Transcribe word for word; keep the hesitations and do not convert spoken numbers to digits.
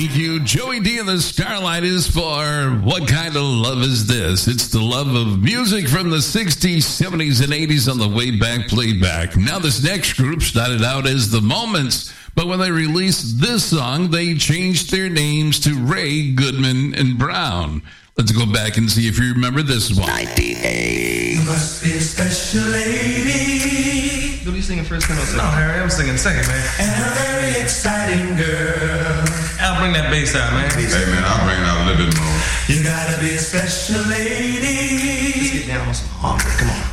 Thank you. Joey D and the Starlight is for What Kind of Love Is This? It's the love of music from the sixties, seventies, and eighties on the way back playback. Now this next group started out as The Moments, but when they released this song, they changed their names to Ray, Goodman, and Brown. Let's go back and see if you remember this one. ninety-eight. You must be a special lady. What are you singing first? Then I'll sing. No, Harry, I'm singing second, man. And a very exciting girl. Al, bring that bass out, man. Hey, man, I'll bring it out a little bit more. You gotta be a special lady. Let's get down on some harmony. Come on.